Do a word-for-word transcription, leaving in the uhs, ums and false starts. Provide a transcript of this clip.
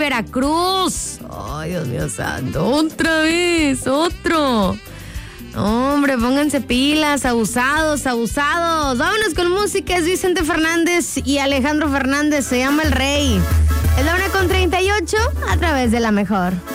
Veracruz. Ay, Dios mío santo, otra vez, otro. Hombre, pónganse pilas, abusados, abusados. Vámonos con música, es Vicente Fernández y Alejandro Fernández, se llama El Rey. Es la una con treinta y ocho a través de La Mejor.